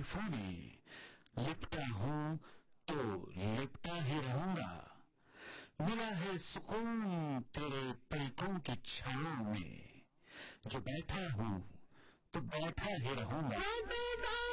जुल्फों में, लिपटा हूं तो लिपटा ही रहूंगा। मिला है सुकून तेरे पलकों की छांव में, जो बैठा हूं तो बैठा ही रहूंगा।